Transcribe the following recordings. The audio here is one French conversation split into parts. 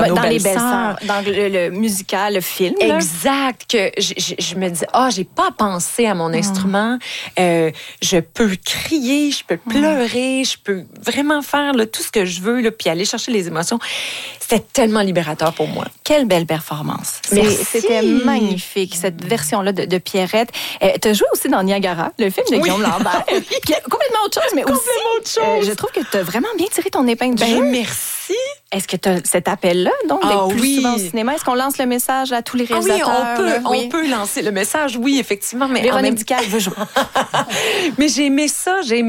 Nos dans les belles-sœurs. Belles-Sœurs, dans le musical, le film. Exact, que je me dis, j'ai pas à penser à mon instrument, je peux crier, je peux pleurer, je peux vraiment faire là, tout ce que je veux, là, puis aller chercher les émotions. C'était tellement libérateur pour moi. Quelle belle performance. Merci. C'était magnifique, cette version-là de Pierrette. Tu as joué aussi dans Niagara, le film de Guillaume Lambert. Complètement autre chose, mais aussi, je trouve que tu as vraiment bien tiré ton épingle du jeu. Merci. Est-ce que tu as cet appel-là, donc, d'être plus souvent au cinéma? Est-ce qu'on lance le message à tous les réalisateurs? On peut lancer le message, oui, effectivement. Mais Véronique Dicker veut jouer. Mais j'ai aimé ça. J'aime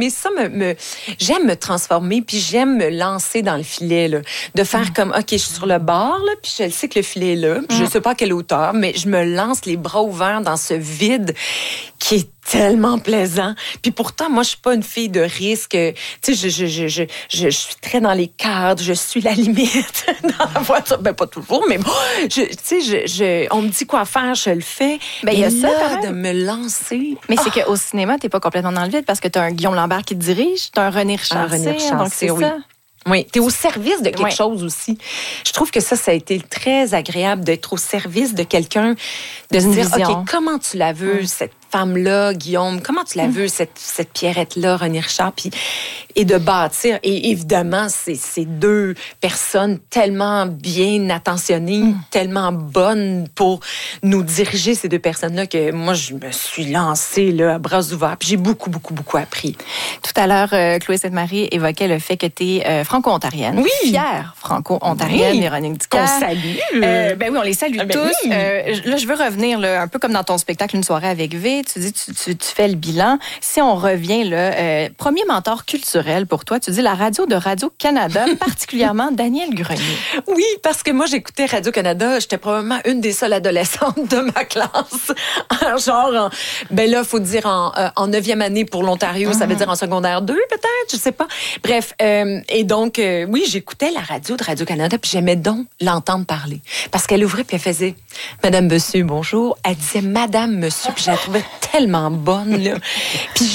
me transformer, puis j'aime me lancer dans le filet, là. De faire comme, OK, je suis sur le bord, là, puis je sais que le filet est là, puis je sais pas à quelle hauteur, mais je me lance les bras ouverts dans ce vide qui est tellement plaisant. Puis pourtant, moi, je suis pas une fille de risque. Tu sais, je suis très dans les cadres, je suis la limite dans la voiture. Ben, pas toujours, mais bon, tu sais, on me dit quoi faire, je le fais. Ben, il y a ça, là, de me lancer. Mais c'est qu'au cinéma, t'es pas complètement dans le vide parce que t'as un Guillaume Lambert qui te dirige, t'as un René Richardson, donc c'est oui. ça. Oui, tu es au service de quelque chose aussi. Je trouve que ça a été très agréable d'être au service de quelqu'un, de se dire, vision. OK, comment tu la veux, cette femme-là, Guillaume, comment tu la veux, cette Pierrette-là, René Richard, et de bâtir. Et évidemment, c'est deux personnes tellement bien attentionnées, tellement bonnes pour nous diriger, ces deux personnes-là, que moi, je me suis lancée là, à bras ouverts. Puis j'ai beaucoup, beaucoup, beaucoup appris. Tout à l'heure, Chloé Sainte-Marie évoquait le fait que tu es franco-ontarienne. Oui. Fière franco-ontarienne, Véronique Dicker. On salue. Ben oui, on les salue tous. Oui. Là, je veux revenir là, un peu comme dans ton spectacle Une soirée avec V. Tu dis, tu fais le bilan. Si on revient, là, premier mentor culturel pour toi, tu dis la radio de Radio-Canada, particulièrement Daniel Grenier. Oui, parce que moi, j'écoutais Radio-Canada. J'étais probablement une des seules adolescentes de ma classe. Genre, ben là, il faut dire en 9e année pour l'Ontario, ça veut dire en secondaire 2, peut-être, je sais pas. Bref, et donc, oui, j'écoutais la radio de Radio-Canada, puis j'aimais donc l'entendre parler. Parce qu'elle ouvrait, puis elle faisait « Madame, Monsieur, bonjour ». Elle disait « Madame, Monsieur », puis je la trouvais tellement bonne, là. Puis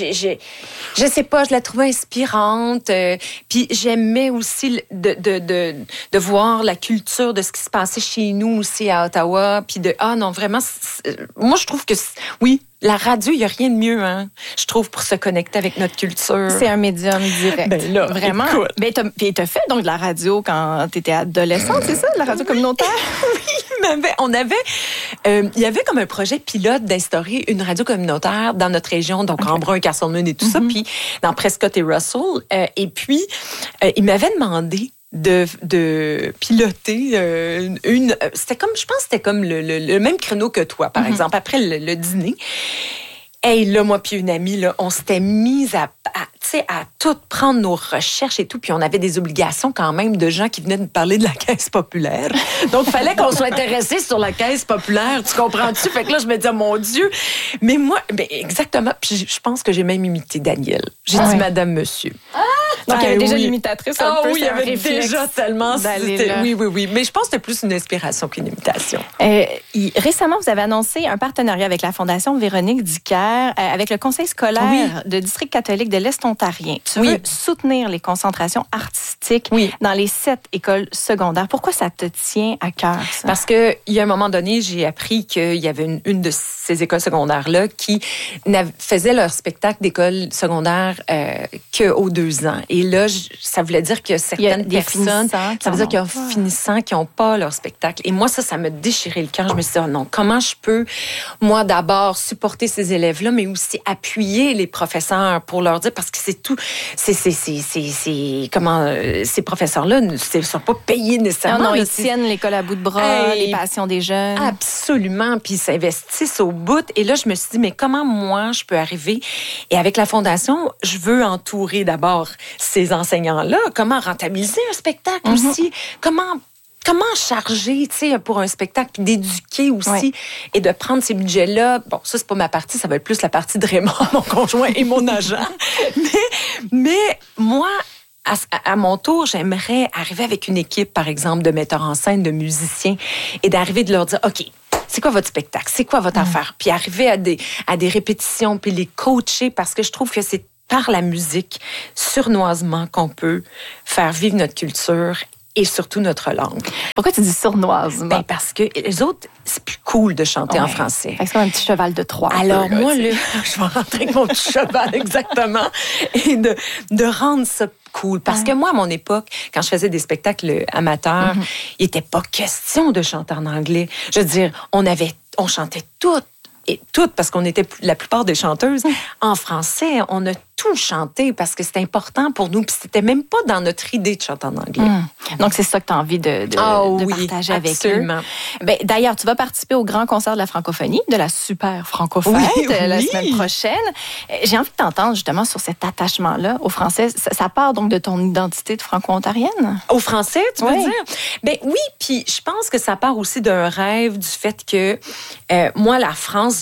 je sais pas, je la trouvais inspirante. Puis j'aimais aussi de voir la culture de ce qui se passait chez nous aussi à Ottawa. Puis non, vraiment, moi, je trouve que, oui, la radio, il n'y a rien de mieux, hein, je trouve, pour se connecter avec notre culture. C'est un médium direct. Ben là, vraiment. Écoute. Ben, t'as fait donc de la radio quand t'étais adolescente, c'est ça, de la radio communautaire? Oui, mais il y avait comme un projet pilote d'instaurer une radio communautaire dans notre région, donc en Brun, Castleman et tout ça, puis dans Prescott et Russell. Et puis, il m'avait demandé de piloter c'était comme, je pense que c'était comme le même créneau que toi, par exemple, après le dîner. Et là, moi puis une amie, là, on s'était mis à tout prendre nos recherches et tout, puis on avait des obligations quand même de gens qui venaient nous parler de la Caisse populaire. Donc, il fallait qu'on soit intéressés sur la Caisse populaire, tu comprends-tu? Fait que là, je me disais, mon Dieu! Mais moi, exactement, puis je pense que j'ai même imité Daniel. J'ai dit Madame, Monsieur. Donc, il y avait déjà l'imitatrice un peu. Oui, il y avait déjà tellement. Oui. Mais je pense que c'était plus une inspiration qu'une imitation. Récemment, vous avez annoncé un partenariat avec la Fondation Véronique Dicker, avec le Conseil scolaire de District catholique de l'Est ontarien. Tu veux soutenir les concentrations artistiques dans les 7 écoles secondaires. Pourquoi ça te tient à cœur, ça? Parce qu'il y a un moment donné, j'ai appris qu'il y avait une de ces écoles secondaires-là qui faisait leur spectacle d'école secondaire qu'aux 2 ans. Et là, ça voulait dire que certaines personnes, ça veut dire qu'il y a finissants qui n'ont pas leur spectacle. Et moi, ça me déchirait le cœur. Je me suis dit, non, comment je peux, moi, d'abord, supporter ces élèves-là, mais aussi appuyer les professeurs pour leur dire, parce que c'est tout, ces professeurs-là ne sont pas payés nécessairement. Non, ils tiennent l'école à bout de bras, les passions des jeunes. Absolument, puis ils s'investissent au bout. Et là, je me suis dit, mais comment moi, je peux arriver? Et avec la Fondation, je veux entourer d'abord ces enseignants-là. Comment rentabiliser un spectacle aussi? Comment charger, tu sais, pour un spectacle, puis d'éduquer aussi, et de prendre ces budgets-là. Bon, ça, c'est pas ma partie, ça va être plus la partie de Raymond, mon conjoint et mon agent. Mais moi, à mon tour, j'aimerais arriver avec une équipe, par exemple, de metteurs en scène, de musiciens, et d'arriver de leur dire, OK, c'est quoi votre spectacle? C'est quoi votre affaire? Puis arriver à des répétitions, puis les coacher, parce que je trouve que c'est par la musique, sournoisement, qu'on peut faire vivre notre culture et surtout notre langue. Pourquoi tu dis sournoise? Ben parce que les autres, c'est plus cool de chanter en français. C'est comme un petit cheval de Troie. Alors moi, là, je vais rentrer avec mon petit cheval, exactement, et de rendre ça cool. Parce que moi, à mon époque, quand je faisais des spectacles amateurs, il n'était pas question de chanter en anglais. Je veux dire, on chantait toutes, parce qu'on était la plupart des chanteuses en français. On a tout chanté parce que c'était important pour nous. Puis c'était même pas dans notre idée de chanter en anglais. Donc c'est ça que tu as envie de partager avec absolument. eux. Ben, d'ailleurs, tu vas participer au grand concert de la francophonie, de la super francofête, la semaine prochaine. J'ai envie de t'entendre justement sur cet attachement-là au français. Ça part donc de ton identité de franco-ontarienne? Au français, tu veux dire? Ben oui, puis je pense que ça part aussi d'un rêve du fait que moi, la France,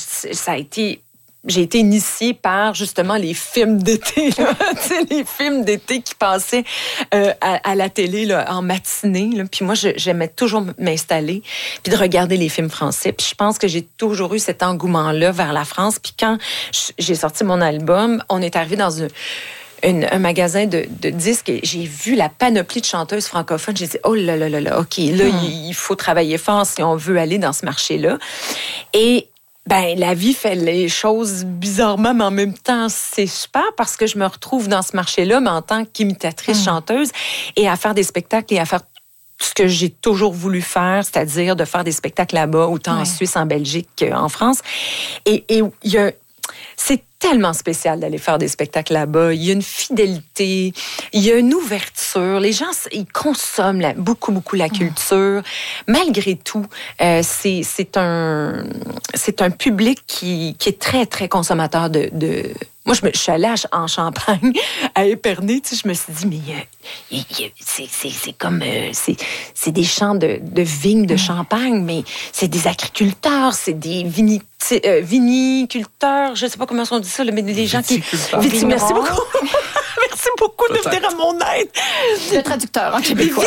j'ai été initiée par, justement, les films d'été, là. Tu sais, les films d'été qui passaient à la télé là, en matinée. Là. Puis moi, j'aimais toujours m'installer puis de regarder les films français. Puis je pense que j'ai toujours eu cet engouement-là vers la France. Puis quand j'ai sorti mon album, on est arrivé dans un magasin de disques et j'ai vu la panoplie de chanteuses francophones. J'ai dit, oh là là là là, OK, là, il faut travailler fort si on veut aller dans ce marché-là. Et ben, la vie fait les choses bizarrement, mais en même temps, c'est super parce que je me retrouve dans ce marché-là, mais en tant qu'imitatrice chanteuse et à faire des spectacles et à faire ce que j'ai toujours voulu faire, c'est-à-dire de faire des spectacles là-bas, autant en Suisse, en Belgique qu'en France. Et c'est tellement spécial d'aller faire des spectacles là-bas. Il y a une fidélité, il y a une ouverture. Les gens, ils consomment beaucoup, beaucoup la culture. Malgré tout, c'est un public qui est très, très consommateur de... Moi, je suis allée en Champagne, à Épernay, tu sais, je me suis dit, mais c'est comme... c'est des champs de vignes de Champagne, mais c'est des agriculteurs, c'est des viniculteurs, je sais pas comment on dit ça, mais des gens qui... Merci beaucoup. Merci beaucoup de venir à mon aide. Le traducteur en québécois.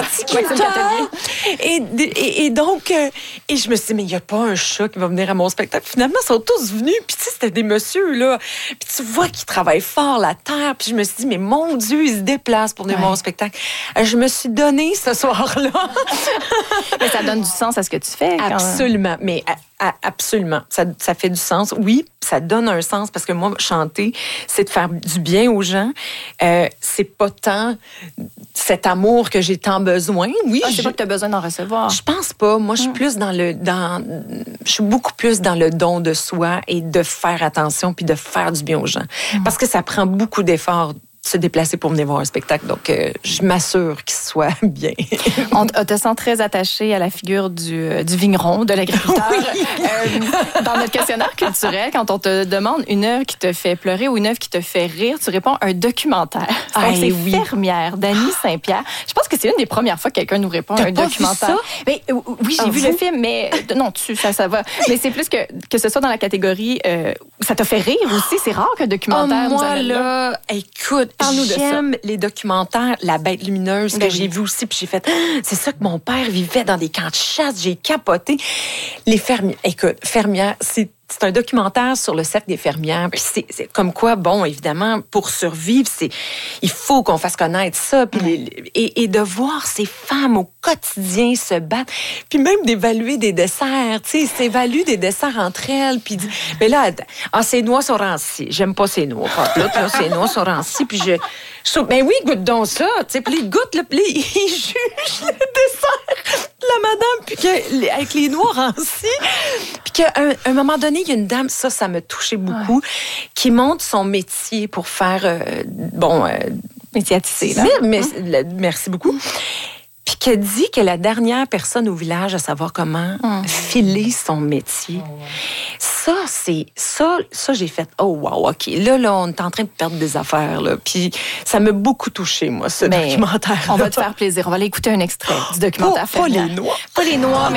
Et donc, et je me suis dit, mais il n'y a pas un chat qui va venir à mon spectacle. Finalement, ils sont tous venus. Puis, tu sais, c'était des messieurs, là. Puis, tu vois qu'ils travaillent fort la terre. Puis, je me suis dit, mais mon Dieu, ils se déplacent pour venir à mon spectacle. Je me suis donnée ce soir-là. Mais ça donne du sens à ce que tu fais. Absolument. Mais absolument. Ça fait du sens. Oui, ça donne un sens parce que moi, chanter, c'est de faire du bien aux gens. C'est pas tant cet amour que j'ai tant besoin. Oui, c'est pas que tu as besoin d'en recevoir. Je pense pas. Moi, je suis plus je suis beaucoup plus dans le don de soi et de faire attention puis de faire du bien aux gens. Parce que ça prend beaucoup d'efforts se déplacer pour venir voir un spectacle. Donc, je m'assure qu'il soit bien. On te sent très attachée à la figure du vigneron, de l'agriculteur. Oui. Dans notre questionnaire culturel, quand on te demande une œuvre qui te fait pleurer ou une œuvre qui te fait rire, tu réponds un documentaire. Donc, c'est Fermière d'Annie Saint-Pierre. Je pense que c'est une des premières fois que quelqu'un nous répond un documentaire. Vu ça? Mais, oui, j'ai vu le film, mais non, ça va. Mais c'est plus que ce soit dans la catégorie ça t'a fait rire aussi. C'est rare qu'un documentaire nous amène là. Écoute, j'aime les documentaires, La Bête lumineuse, que j'ai vu aussi, puis j'ai fait, c'est ça que mon père vivait dans des camps de chasse, j'ai capoté. Les fermières, écoute, Fermière, c'est un documentaire sur le cercle des fermières. Puis c'est comme quoi, bon, évidemment, pour survivre, il faut qu'on fasse connaître ça. Puis et de voir ces femmes au quotidien se battre. Puis même d'évaluer des desserts. Tu sais, s'évaluent des desserts entre elles. Puis, mais là, ces noix sont rancies. J'aime pas ces noix. Là, ces noix sont rancies. Puis je trouve, ben oui, goûte donc ça. Tu sais, puis ils goûtent, puis ils jugent le dessert de la madame. Puis avec les noix rancies. Puis qu'à un moment donné, il y a une dame, ça me touchait beaucoup, qui montre son métier pour faire, métier à tisser, là. Merci beaucoup. Puis qu'elle dit que la dernière personne au village à savoir comment filer son métier. Ça, j'ai fait, oh wow, OK. Là, on est en train de perdre des affaires, là. Puis ça m'a beaucoup touché, moi, ce documentaire. On va te faire plaisir. On va aller écouter un extrait du documentaire. Pas les noix. Pas les noix,